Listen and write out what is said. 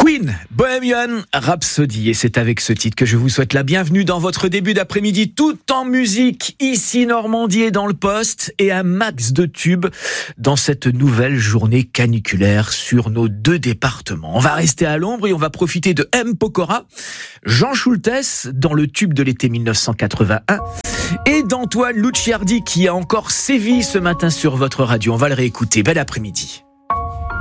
Queen, Bohemian Rhapsody, et c'est avec ce titre que je vous souhaite la bienvenue dans votre début d'après-midi, tout en musique, ici Normandie et dans le poste, et un max de tubes dans cette nouvelle journée caniculaire sur nos deux départements. On va rester à l'ombre et on va profiter de M. Pokora, Jean Schultes dans le tube de l'été 1981, et d'Antoine Luciardi qui a encore sévi ce matin sur votre radio. On va le réécouter. Bel après-midi.